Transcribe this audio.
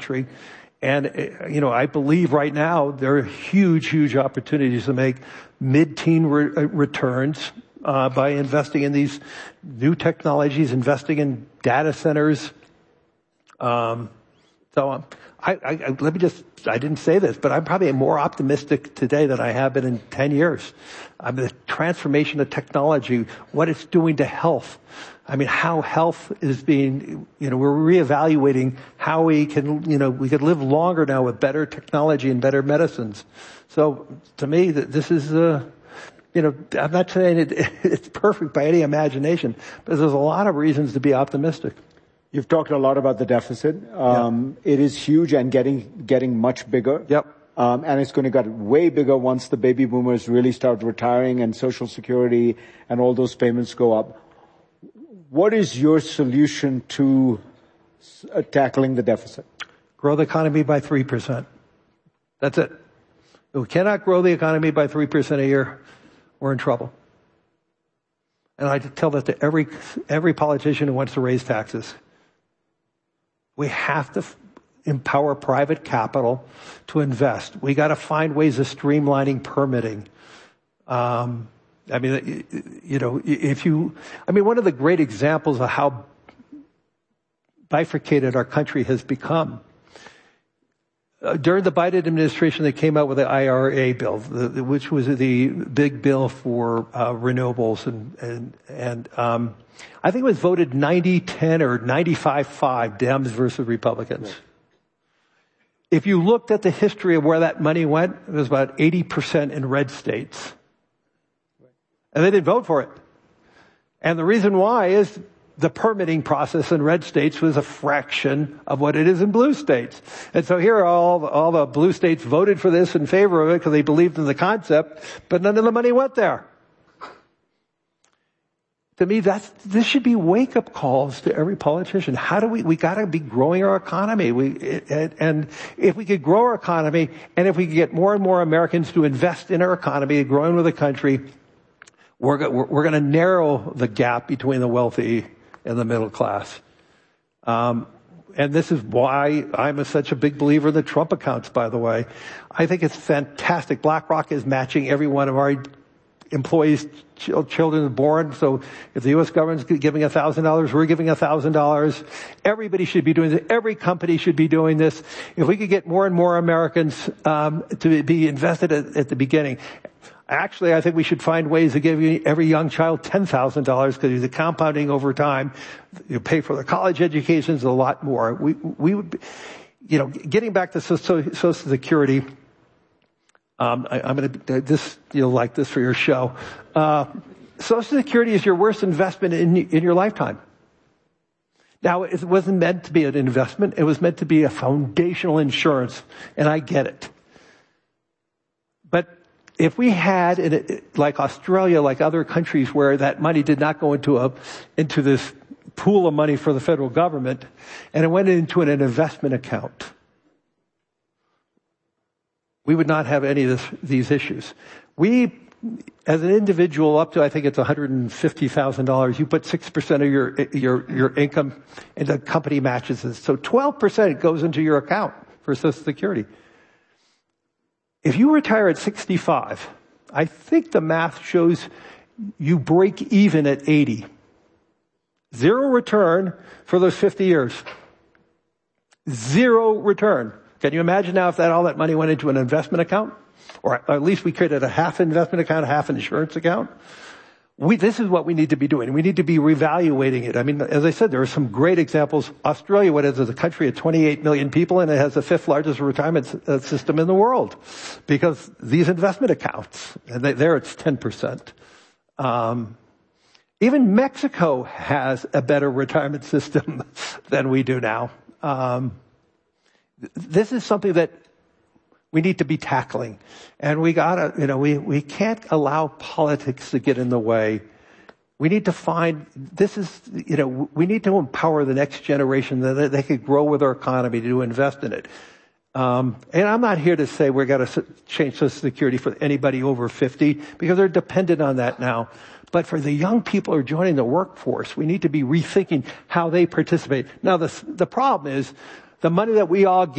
country. And, I believe right now there are huge opportunities to make mid-teen returns by investing in these new technologies, investing in data centers. I didn't say this, but I'm probably more optimistic today than I have been in 10 years. The transformation of technology, what it's doing to health. How health is being, we're reevaluating how we can, we could live longer now with better technology and better medicines. So to me, this is, I'm not saying it's perfect by any imagination, but there's a lot of reasons to be optimistic. You've talked a lot about the deficit. It is huge and getting much bigger. Yep. And it's going to get way bigger once the baby boomers really start retiring and Social Security and all those payments go up. What is your solution to tackling the deficit? Grow the economy by 3%. That's it. If we cannot grow the economy by 3% a year, we're in trouble. And I tell that to every politician who wants to raise taxes. We have to empower private capital to invest. We got to find ways of streamlining permitting. One of the great examples of how bifurcated our country has become. During the Biden administration, they came out with the IRA bill, which was the big bill for renewables, and I think it was voted 90-10 or 95-5, Dems versus Republicans. Right. If you looked at the history of where that money went, it was about 80% in red states. Right. And they didn't vote for it. And the reason why is the permitting process in red states was a fraction of what it is in blue states. And so here all the blue states voted for this in favor of it because they believed in the concept, but none of the money went there. To me, this should be wake-up calls to every politician. How do we gotta be growing our economy. And if we could grow our economy, and if we could get more and more Americans to invest in our economy, growing with the country, we're gonna narrow the gap between the wealthy and the middle class. And this is why I'm such a big believer in the Trump accounts, by the way. I think it's fantastic. BlackRock is matching every one of our employees' children born. So if the U.S. government's giving $1,000, we're giving $1,000. Everybody should be doing this. Every company should be doing this. If we could get more and more Americans to be invested at the beginning. Actually, I think we should find ways of giving every young child $10,000 because the compounding over time. You pay for their college educations, a lot more. We would, getting back to Social Security. I'm going to you'll like this for your show. Social Security is your worst investment in your lifetime. Now, it wasn't meant to be an investment. It was meant to be a foundational insurance, and I get it. But if we had, like Australia, like other countries where that money did not go into this pool of money for the federal government, and it went into an investment account, we would not have any of these issues. We, as an individual, up to I think it's $150,000, you put 6% of your income, and the company matches it. So 12% goes into your account for Social Security. If you retire at 65, I think the math shows you break even at 80. Zero return for those 50 years. Zero return. Can you imagine now if all that money went into an investment account? Or at least we created a half investment account, a half insurance account? This is what we need to be doing. We need to be reevaluating it. As I said, there are some great examples. Australia, what is a country of 28 million people, and it has the 5th largest retirement system in the world because these investment accounts, and there it's 10%. Even Mexico has a better retirement system than we do now. This is something that we need to be tackling. And we can't allow politics to get in the way. We need to we need to empower the next generation that they could grow with our economy to invest in it. And I'm not here to say we're going to change Social Security for anybody over 50 because they're dependent on that now. But for the young people who are joining the workforce, we need to be rethinking how they participate. Now, the problem is the money that we all